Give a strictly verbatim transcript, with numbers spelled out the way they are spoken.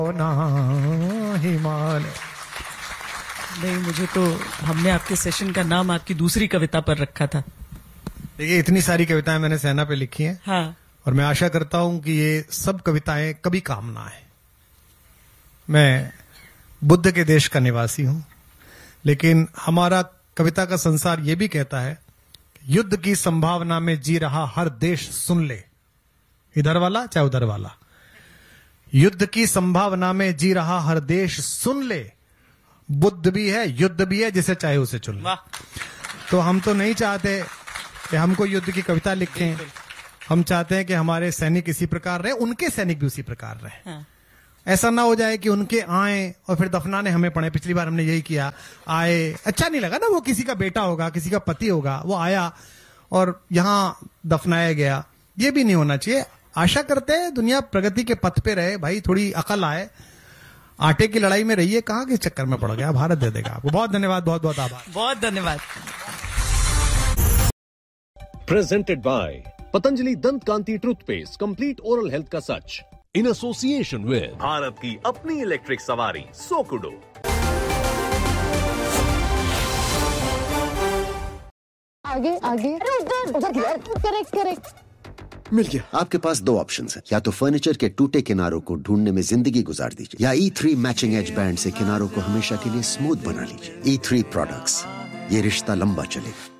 ना हिमालय। नहीं, मुझे तो हमने आपके सेशन का नाम आपकी दूसरी कविता पर रखा था। देखिए, इतनी सारी कविताएं मैंने सेना पे लिखी हैं। हाँ। और मैं आशा करता हूं कि ये सब कविताएं कभी काम ना आए। मैं बुद्ध के देश का निवासी हूं, लेकिन हमारा कविता का संसार ये भी कहता है, युद्ध की संभावना में जी रहा हर देश सुन ले, इधर वाला चाहे उधर वाला। युद्ध की संभावना में जी रहा हर देश सुन ले, बुद्ध भी है, युद्ध भी है, जिसे चाहे उसे चुन ले। तो हम तो नहीं चाहते कि हमको युद्ध की कविता लिखें, हम चाहते हैं कि हमारे सैनिक इसी प्रकार रहे, उनके सैनिक भी उसी प्रकार रहे। हाँ। ऐसा ना हो जाए कि उनके आए और फिर दफनाने हमें पड़े। पिछली बार हमने यही किया, आए, अच्छा नहीं लगा ना, वो किसी का बेटा होगा, किसी का पति होगा, वो आया और यहां दफनाया गया। ये भी नहीं होना चाहिए। आशा करते हैं दुनिया प्रगति के पथ पे रहे, भाई थोड़ी अकल आए। आटे की लड़ाई में रहिए, कहां के चक्कर में पड़ गया, भारत दे देगा आपको। बहुत धन्यवाद, बहुत बहुत आभार। बहुत धन्यवाद। प्रेजेंटेड बाय पतंजलि दंत कांति टूथपेस्ट, कंप्लीट ओरल हेल्थ का सच, इन एसोसिएशन विद भारत की अपनी इलेक्ट्रिक सवारी सोकुडो। आगे आगे, उधर उधर, करेक्ट करेक्ट। मिल गया। आपके पास दो ऑप्शंस हैं, या तो फर्नीचर के टूटे किनारों को ढूंढने में जिंदगी गुजार दीजिए, या ई थ्री मैचिंग एज बैंड से किनारों को हमेशा के लिए स्मूथ बना लीजिए। ई थ्री प्रोडक्ट्स, ये रिश्ता लंबा चलेगा।